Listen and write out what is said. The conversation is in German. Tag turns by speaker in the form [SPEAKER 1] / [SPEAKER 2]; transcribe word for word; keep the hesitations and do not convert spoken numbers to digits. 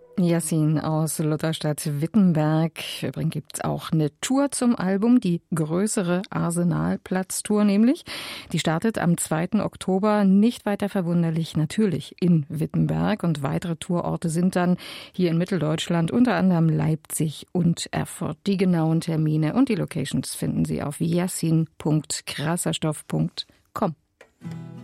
[SPEAKER 1] Yassin aus Lutherstadt-Wittenberg. Übrigens gibt es auch eine Tour zum Album, die größere Arsenalplatz-Tour nämlich. Die startet am zweiten Oktober, nicht weiter verwunderlich, natürlich in Wittenberg. Und weitere Tourorte sind dann hier in Mitteldeutschland, unter anderem Leipzig und Erfurt. Die genauen Termine und die Locations finden Sie auf yassin punkt krasserstoff punkt com.